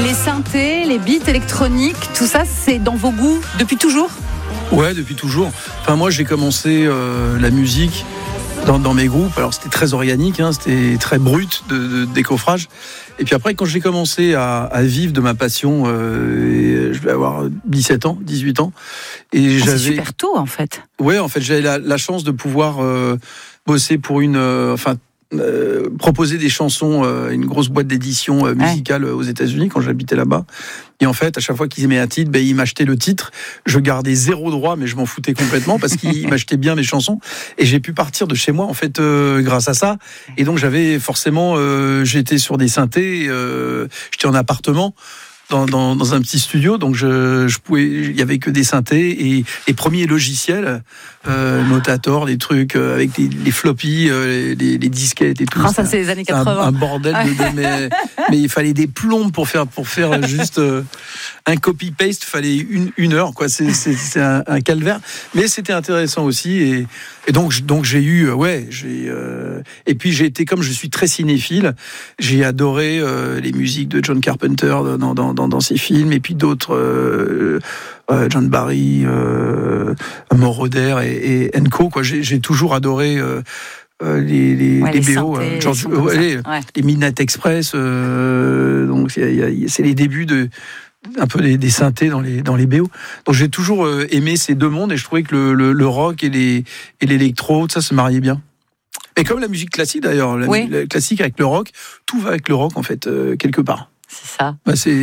Les synthés, les beats électroniques, tout ça, c'est dans vos goûts depuis toujours ? Ouais, depuis toujours. Enfin, moi, j'ai commencé la musique dans mes groupes. Alors, c'était très organique, c'était très brut de décoffrage. Et puis après, quand j'ai commencé à vivre de ma passion, je vais avoir 17 ans, 18 ans. Et c'est super tôt, en fait. Ouais, en fait, j'avais la chance de pouvoir bosser pour proposer des chansons à une grosse boîte d'édition musicale aux États-Unis quand j'habitais là-bas. Et en fait, à chaque fois qu'ils aimaient un titre, ils m'achetaient le titre. Je gardais 0 droit, mais je m'en foutais complètement parce qu'ils m'achetaient bien mes chansons. Et j'ai pu partir de chez moi, en fait, grâce à ça. Et donc, j'avais forcément, j'étais sur des synthés, j'étais en appartement. Dans un petit studio, donc je pouvais, il y avait que des synthés et les premiers logiciels, Notator, des trucs avec les floppies, les disquettes et tout. Ça c'est les années 80. Un bordel mais il fallait des plombes pour faire juste un copy-paste, fallait une heure, quoi. C'est un calvaire, mais c'était intéressant aussi et donc j'ai eu et puis j'ai été, comme je suis très cinéphile, j'ai adoré les musiques de John Carpenter dans ses films, et puis d'autres, John Barry, Moroder et Co, quoi. J'ai toujours adoré les BO, les Midnight Express, donc c'est les débuts un peu des synthés dans les BO. Donc j'ai toujours aimé ces deux mondes, et je trouvais que le rock et l'électro, ça se mariait bien. Et comme la musique classique d'ailleurs, la classique avec le rock, tout va avec le rock en fait, quelque part. C'est ça.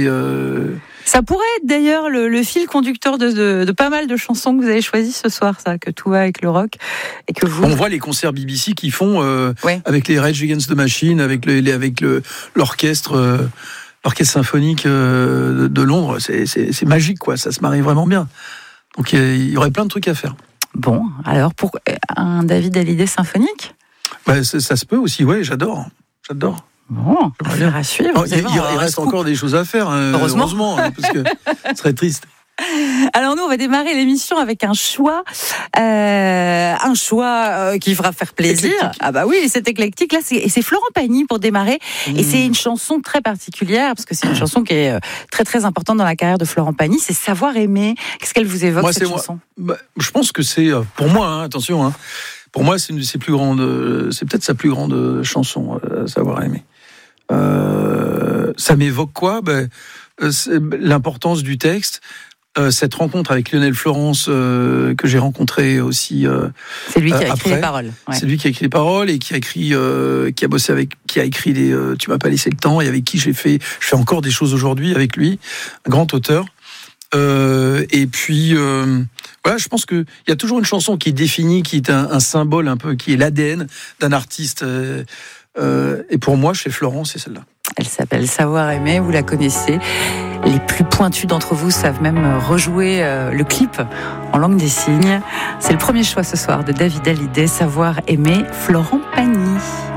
Ça pourrait être d'ailleurs le fil conducteur de pas mal de chansons que vous avez choisies ce soir, ça, que tout va avec le rock. Et que vous... On voit les concerts BBC qu'ils font avec les Rage Against the Machine, avec l'orchestre symphonique de Londres. C'est magique, quoi. Ça se marie vraiment bien. Donc il y aurait plein de trucs à faire. Bon, alors pour un David Hallyday symphonique ? Ça se peut aussi, j'adore. Bon, affaire à suivre. Il reste encore des choses à faire, heureusement, parce que ce serait triste. Alors nous, on va démarrer l'émission avec un choix qui fera faire plaisir. Éclectique. Ah bah oui, c'est éclectique. Là, c'est Florent Pagny pour démarrer. Et c'est une chanson très particulière, parce que c'est une chanson qui est très très importante dans la carrière de Florent Pagny. C'est Savoir aimer. Qu'est-ce qu'elle vous évoque, cette chanson ? Je pense que c'est, pour moi, attention, pour moi, c'est peut-être sa plus grande chanson, Savoir aimer. Ça m'évoque quoi ? L'importance du texte, cette rencontre avec Lionel Florence que j'ai rencontré aussi. C'est lui qui a écrit les paroles. Ouais. C'est lui qui a écrit les paroles et qui a écrit, qui a écrit les Tu m'as pas laissé le temps, et avec qui je fais encore des choses aujourd'hui avec lui, un grand auteur. Et puis, je pense qu'il y a toujours une chanson qui est définie, qui est un symbole un peu, qui est l'ADN d'un artiste. Et pour moi, chez Florent, c'est celle-là. Elle s'appelle Savoir aimer, vous la connaissez. Les plus pointus d'entre vous savent même rejouer le clip en langue des signes. C'est le premier choix ce soir de David Hallyday, Savoir aimer, Florent Pagny.